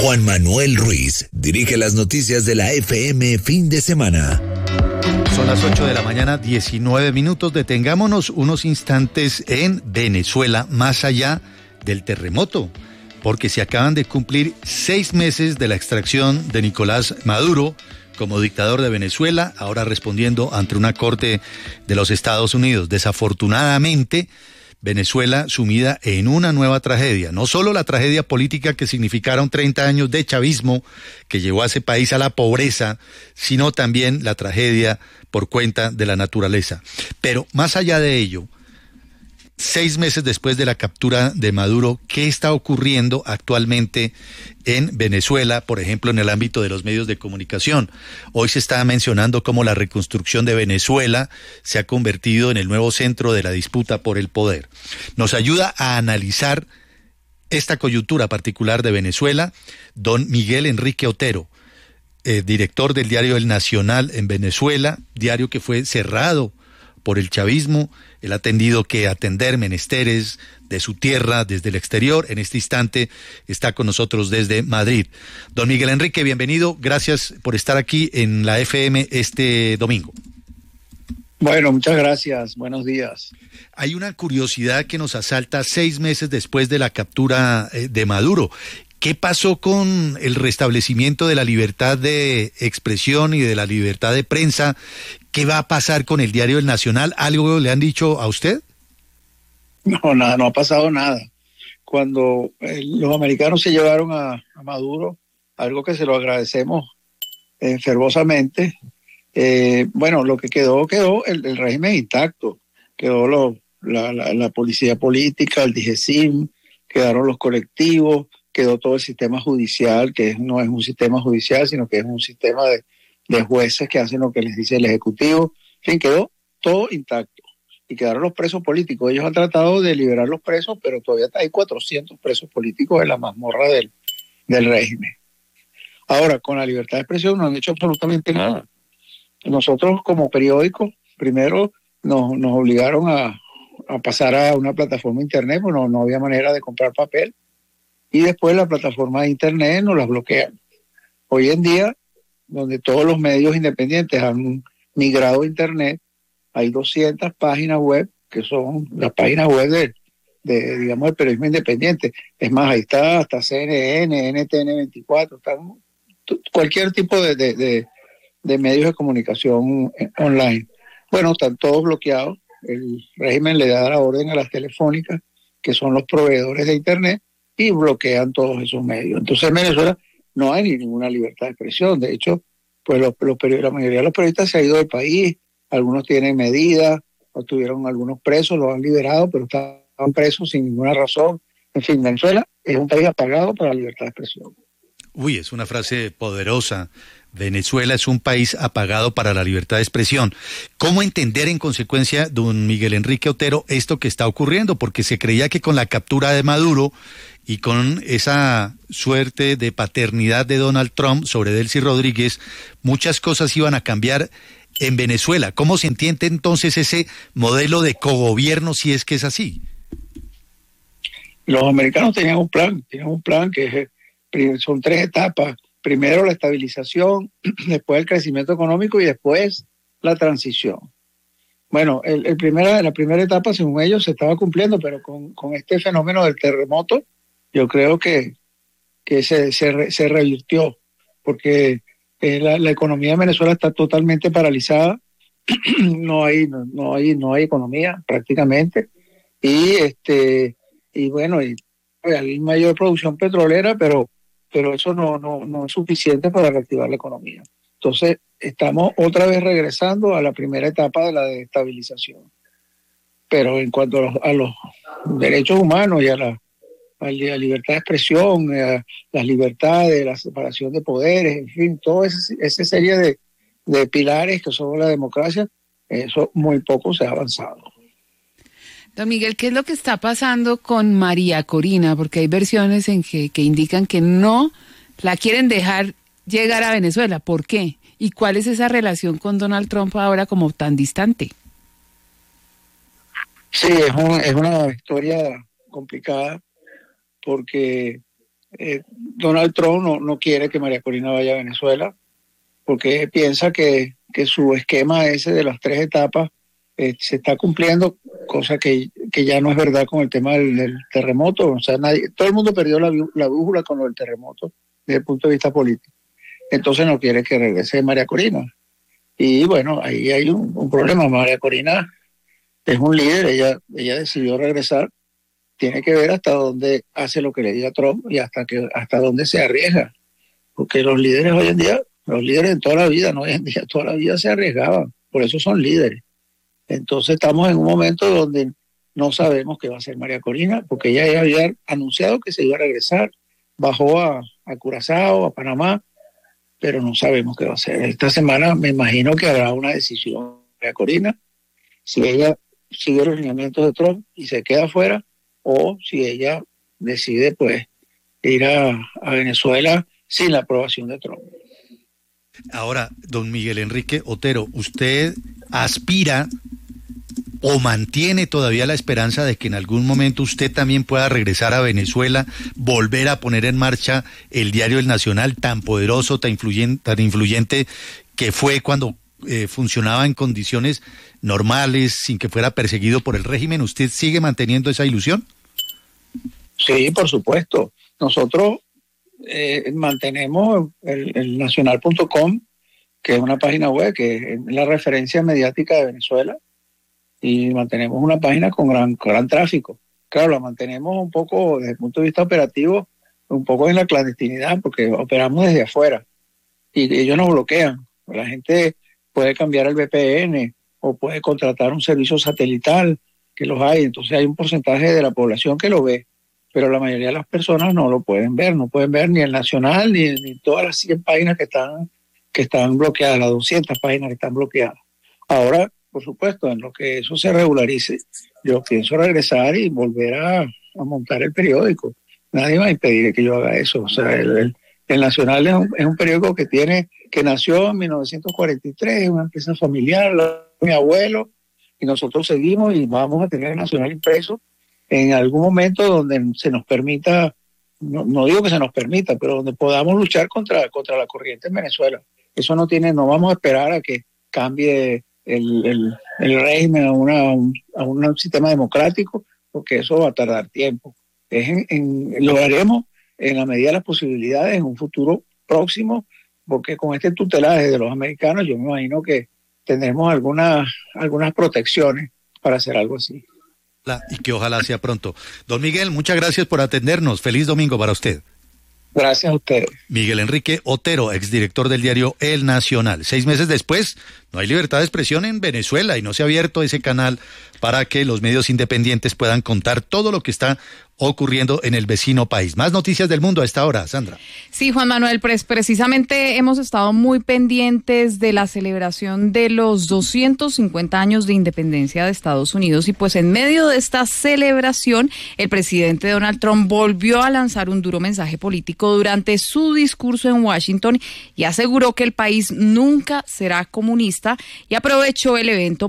Juan Manuel Ruiz dirige las noticias de la FM fin de semana. Son las 8 de la mañana, 19 minutos. Detengámonos unos instantes en Venezuela, más allá del terremoto, porque se acaban de cumplir 6 meses de la extracción de Nicolás Maduro como dictador de Venezuela, ahora respondiendo ante una corte de los Estados Unidos. Desafortunadamente, Venezuela sumida en una nueva tragedia, no solo la tragedia política que significaron 30 años de chavismo que llevó a ese país a la pobreza, sino también la tragedia por cuenta de la naturaleza. Pero más allá de ello, 6 meses después de la captura de Maduro, ¿qué está ocurriendo actualmente en Venezuela, por ejemplo, en el ámbito de los medios de comunicación? Hoy se está mencionando cómo la reconstrucción de Venezuela se ha convertido en el nuevo centro de la disputa por el poder. Nos ayuda a analizar esta coyuntura particular de Venezuela don Miguel Enrique Otero, director del diario El Nacional en Venezuela, diario que fue cerrado por el chavismo. Él ha tenido que atender menesteres de su tierra desde el exterior. En este instante está con nosotros desde Madrid. Don Miguel Enrique, bienvenido. Gracias por estar aquí en la FM este domingo. Bueno, muchas gracias. Buenos días. Hay una curiosidad que nos asalta 6 meses después de la captura de Maduro. ¿Qué pasó con el restablecimiento de la libertad de expresión y de la libertad de prensa? ¿Qué va a pasar con el diario El Nacional? ¿Algo le han dicho a usted? No, nada, no ha pasado nada. Cuando los americanos se llevaron a Maduro, algo que se lo agradecemos fervosamente, bueno, lo que quedó el régimen intacto. Quedó la policía política, el DIGESIM, quedaron los colectivos, quedó todo el sistema judicial, que no es un sistema judicial, sino que es un sistema de jueces que hacen lo que les dice el Ejecutivo. En fin, quedó todo intacto. Y quedaron los presos políticos. Ellos han tratado de liberar los presos, pero todavía hay 400 presos políticos en la mazmorra del régimen. Ahora, con la libertad de expresión no han hecho absolutamente nada. Nosotros como periódico, primero nos obligaron a pasar a una plataforma de internet, porque no había manera de comprar papel. Y después la plataforma de internet nos las bloquean. Hoy en día, donde todos los medios independientes han migrado a internet, hay 200 páginas web que son las páginas web digamos, del periodismo independiente. Es más, ahí está hasta CNN, NTN24, cualquier tipo de medios de comunicación online. Bueno, están todos bloqueados. El régimen le da la orden a las telefónicas, que son los proveedores de internet, y bloquean todos esos medios. Entonces en Venezuela no hay ninguna libertad de expresión. De hecho, pues la mayoría de los periodistas se ha ido del país, algunos tienen medidas, tuvieron algunos presos, los han liberado, pero estaban presos sin ninguna razón. En fin, Venezuela es un país apagado para la libertad de expresión. Uy, es una frase poderosa. Venezuela es un país apagado para la libertad de expresión. ¿Cómo entender en consecuencia, don Miguel Enrique Otero, esto que está ocurriendo? Porque se creía que con la captura de Maduro y con esa suerte de paternidad de Donald Trump sobre Delcy Rodríguez, muchas cosas iban a cambiar en Venezuela. ¿Cómo se entiende entonces ese modelo de cogobierno si es que es así? Los americanos tenían un plan que son 3 etapas. Primero la estabilización, después el crecimiento económico y después la transición. Bueno, la primera etapa, según ellos, se estaba cumpliendo, pero con este fenómeno del terremoto, yo creo que se revirtió, porque la economía de Venezuela está totalmente paralizada, no hay economía prácticamente, y bueno, hay mayor producción petrolera, pero eso no es suficiente para reactivar la economía. Entonces, estamos otra vez regresando a la primera etapa de la estabilización. Pero en cuanto a los derechos humanos y a la libertad de expresión, a las libertades, la separación de poderes, en fin, toda esa serie de pilares que son la democracia, eso muy poco se ha avanzado. Don Miguel, ¿qué es lo que está pasando con María Corina? Porque hay versiones en que indican que no la quieren dejar llegar a Venezuela. ¿Por qué? ¿Y cuál es esa relación con Donald Trump ahora como tan distante? Sí, es una historia complicada porque Donald Trump no quiere que María Corina vaya a Venezuela porque piensa que su esquema ese de las 3 etapas se está cumpliendo, cosa que ya no es verdad con el tema del terremoto. O sea, todo el mundo perdió la brújula con lo del terremoto desde el punto de vista político. Entonces no quiere que regrese María Corina. Y bueno, ahí hay un problema. María Corina es un líder, ella decidió regresar. Tiene que ver hasta dónde hace lo que le diga Trump y hasta dónde se arriesga. Porque los líderes hoy en día, los líderes en toda la vida, no hoy en día, toda la vida se arriesgaban. Por eso son líderes. Entonces estamos en un momento donde no sabemos qué va a hacer María Corina, porque ella ya había anunciado que se iba a regresar, bajó a Curazao, a Panamá, pero no sabemos qué va a hacer. Esta semana me imagino que habrá una decisión de María Corina, si ella sigue los lineamientos de Trump y se queda afuera, o si ella decide pues ir a Venezuela sin la aprobación de Trump. Ahora, don Miguel Enrique Otero, ¿usted aspira o mantiene todavía la esperanza de que en algún momento usted también pueda regresar a Venezuela, volver a poner en marcha el diario El Nacional, tan poderoso, tan influyente que fue cuando funcionaba en condiciones normales, sin que fuera perseguido por el régimen? ¿Usted sigue manteniendo esa ilusión? Sí, por supuesto. Nosotros mantenemos el nacional.com, que es una página web que es la referencia mediática de Venezuela, y mantenemos una página con gran tráfico. Claro, la mantenemos un poco desde el punto de vista operativo, un poco en la clandestinidad, porque operamos desde afuera y ellos nos bloquean. La gente puede cambiar el VPN o puede contratar un servicio satelital, que los hay. Entonces hay un porcentaje de la población que lo ve, pero la mayoría de las personas no lo pueden ver. No pueden ver ni el Nacional ni todas las 100 páginas que están bloqueadas, las 200 páginas que están bloqueadas. Ahora, por supuesto, en lo que eso se regularice, yo pienso regresar y volver a montar el periódico. Nadie va a impedir que yo haga eso. O sea, el Nacional es un periódico que nació en 1943, es una empresa familiar, mi abuelo, y nosotros seguimos y vamos a tener el Nacional impreso en algún momento donde se nos permita, no digo que se nos permita, pero donde podamos luchar contra la corriente en Venezuela. Eso no vamos a esperar a que cambie el régimen a un sistema democrático, porque eso va a tardar tiempo. Lo haremos en la medida de las posibilidades en un futuro próximo, porque con este tutelaje de los americanos yo me imagino que tendremos algunas protecciones para hacer algo así. Y que ojalá sea pronto. Don Miguel, muchas gracias por atendernos. Feliz domingo para usted. Gracias a ustedes. Miguel Enrique Otero, exdirector del diario El Nacional. 6 meses después, no hay libertad de expresión en Venezuela y no se ha abierto ese canal para que los medios independientes puedan contar todo lo que está ocurriendo en el vecino país. Más noticias del mundo a esta hora, Sandra. Sí, Juan Manuel, precisamente hemos estado muy pendientes de la celebración de los 250 años de independencia de Estados Unidos y pues en medio de esta celebración el presidente Donald Trump volvió a lanzar un duro mensaje político durante su discurso en Washington y aseguró que el país nunca será comunista y aprovechó el evento